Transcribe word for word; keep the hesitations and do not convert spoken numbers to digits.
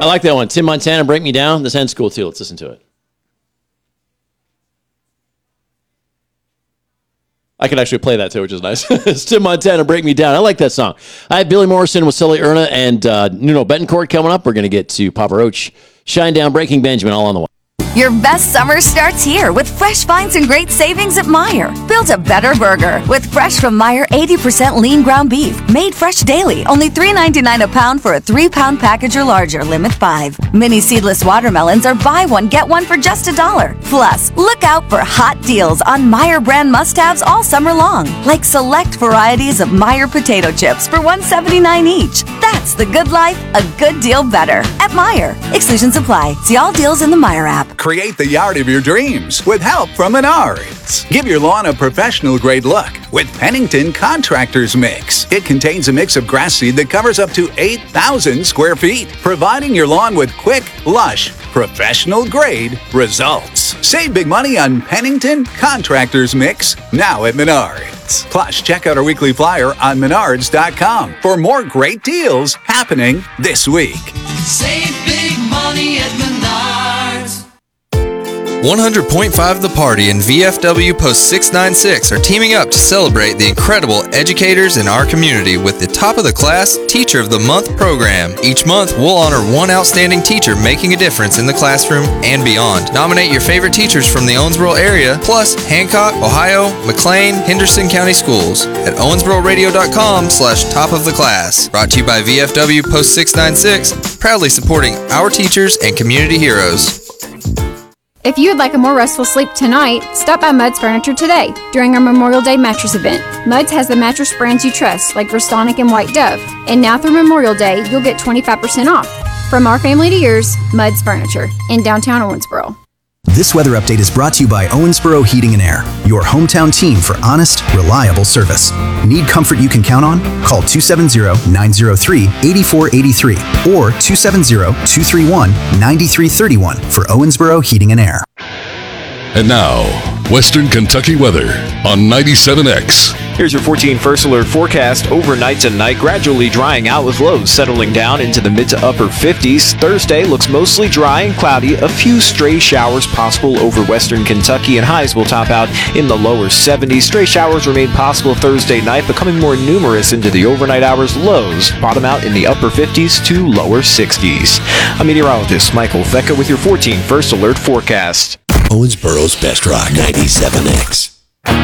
I like that one. Tim Montana, Break Me Down. This ends cool, too. Let's listen to it. I could actually play that, too, which is nice. It's Tim Montana, Break Me Down. I like that song. I have Billy Morrison with Sully Erna and uh, Nuno Betancourt coming up. We're going to get to Papa Roach, Shinedown, Breaking Benjamin, all on the way. Your best summer starts here with fresh finds and great savings at Meijer. Build a better burger with fresh from Meijer eighty percent lean ground beef. Made fresh daily. Only three ninety-nine a pound for a three-pound package or larger. Limit five. Mini seedless watermelons are buy one, get one for just a dollar. Plus, look out for hot deals on Meijer brand must-haves all summer long. Like select varieties of Meijer potato chips for one seventy-nine each. That's the good life, a good deal better. At Meijer. Exclusions apply. See all deals in the Meijer app. Create the yard of your dreams with help from Menards. Give your lawn a professional-grade look with Pennington Contractors Mix. It contains a mix of grass seed that covers up to eight thousand square feet, providing your lawn with quick, lush, professional-grade results. Save big money on Pennington Contractors Mix now at Menards. Plus, check out our weekly flyer on menards dot com for more great deals happening this week. Save big money at Menards. one hundred point five The Party and V F W Post six ninety-six are teaming up to celebrate the incredible educators in our community with the Top of the Class Teacher of the Month program. Each month, we'll honor one outstanding teacher making a difference in the classroom and beyond. Nominate your favorite teachers from the Owensboro area, plus Hancock, Ohio, McLean, Henderson County Schools at owensboro radio dot com slash top of the class. Brought to you by V F W Post six ninety-six, proudly supporting our teachers and community heroes. If you would like a more restful sleep tonight, stop by Mudd's Furniture today during our Memorial Day mattress event. Mudd's has the mattress brands you trust, like Restonic and White Dove. And now through Memorial Day, you'll get twenty-five percent off. From our family to yours, Mudd's Furniture in downtown Owensboro. This weather update is brought to you by Owensboro Heating and Air, your hometown team for honest, reliable service. Need comfort you can count on? Call two seven zero, nine zero three, eight four eight three or two seven zero, two three one, nine three three one for Owensboro Heating and Air. And now, Western Kentucky weather on ninety-seven X. Here's your fourteen First Alert forecast. Overnight tonight, gradually drying out with lows settling down into the mid to upper fifties. Thursday looks mostly dry and cloudy. A few stray showers possible over western Kentucky, and highs will top out in the lower seventies. Stray showers remain possible Thursday night, becoming more numerous into the overnight hours. Lows bottom out in the upper fifties to lower sixties. I'm meteorologist Michael Thecka with your fourteen First Alert forecast. Owensboro's Best Rock ninety-seven X.